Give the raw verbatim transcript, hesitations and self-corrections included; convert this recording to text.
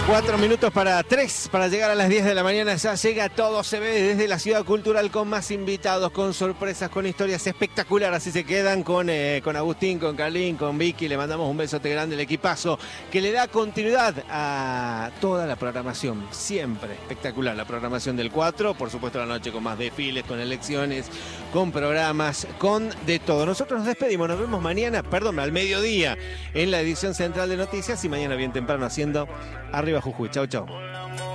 Cuatro minutos para tres, para llegar a las diez de la mañana. Ya llega Todo se ve desde la Ciudad Cultural, con más invitados, con sorpresas, con historias espectaculares. Así se quedan con, eh, con Agustín, con Carlín, con Vicky. Le mandamos un besote grande al equipazo que le da continuidad a toda la programación. Siempre espectacular la programación del cuatro. Por supuesto la noche con más desfiles, con elecciones, con programas, con de todo. Nosotros nos despedimos, nos vemos mañana, perdón, al mediodía en la edición central de noticias y mañana bien temprano haciendo Arriba Jujuy. Chau, chau.